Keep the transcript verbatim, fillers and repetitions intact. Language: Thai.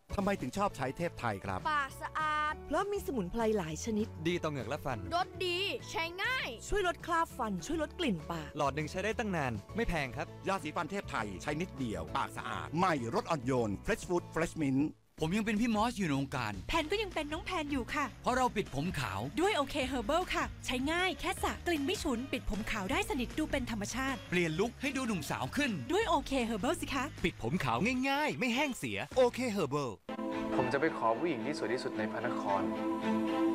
ทำไมถึงชอบใช้เทพไทยครับปากสะอาดเพราะมีสมุนไพรหลายชนิดดีต่อเหงือกและฟันรสดี ใช้ง่ายช่วยลดคราบฟัน ช่วยลดกลิ่นปากหลอดหนึ่งใช้ได้ตั้งนาน ไม่แพงครับยาสีฟันเทพไทยใช้นิดเดียว ปากสะอาด ใหม่รสอ่อนโยน Fresh Food Fresh Mint ผมยังเป็นพี่มอสอยู่ในวงการแพนก็ยังเป็นน้องแพนอยู่ค่ะเพราะเราปิดผมขาวด้วยโอเคเฮอร์เบิลค่ะ ใช้ง่ายแค่สระกลิ่นไม่ฉุน ปิดผมขาวได้สนิทดูเป็นธรรมชาติเปลี่ยนลุคให้ดูหนุ่มสาวขึ้นด้วยโอเคเฮอร์เบิลสิคะปิดผมขาวง่ายๆ ไม่แห้งเสีย โอเคเฮอร์เบิลผมจะไปขอผู้หญิงที่สวยที่สุดในพระนคร